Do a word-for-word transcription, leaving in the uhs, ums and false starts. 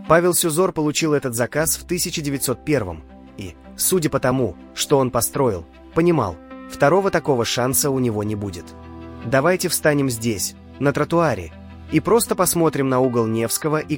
Павел Сюзор получил этот заказ в тысяча девятьсот первом и, судя по тому, что он построил, понимал, второго такого шанса у него не будет. Давайте встанем здесь, на тротуаре, и просто посмотрим на угол Невского и